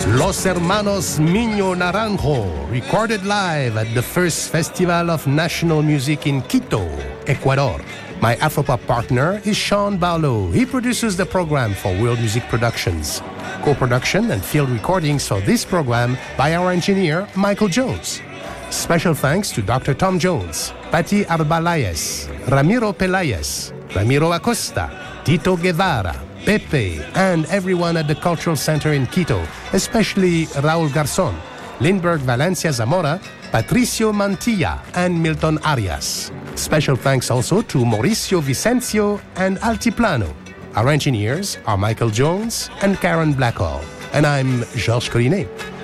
Los Hermanos Miño Naranjo, recorded live at the first Festival of National Music in Quito, Ecuador. My Afropop partner is Sean Barlow. He produces the program for World Music Productions. Co-production and field recordings for this program by our engineer, Michael Jones. Special thanks to Dr. Tom Jones, Patti Arbalayes, Ramiro Pelayes, Ramiro Acosta, Tito Guevara, Pepe, and everyone at the Cultural Center in Quito, especially Raul Garzon, Lindbergh Valencia Zamora, Patricio Mantilla, and Milton Arias. Special thanks also to Mauricio Vicencio and Altiplano. Our engineers are Michael Jones and Karen Blackhall. And I'm Georges Collinet.